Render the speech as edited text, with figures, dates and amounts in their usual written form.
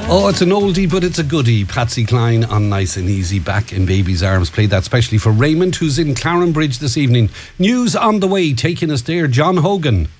Oh, it's an oldie, but it's a goodie. Patsy Cline on Nice and Easy, Back in Baby's Arms. Played that specially for Raymond, who's in Clarenbridge this evening. News on the way, taking us there, John Hogan.